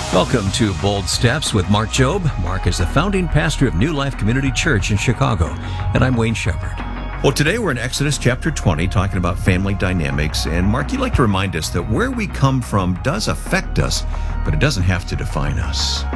Welcome to Bold Steps with Mark Jobe. Mark is the founding pastor of New Life Community Church in Chicago, and I'm Wayne Shepherd. Well, today we're in Exodus chapter 20, talking about family dynamics. And Mark, you'd like to remind us that where we come from does affect us, but it doesn't have to define us.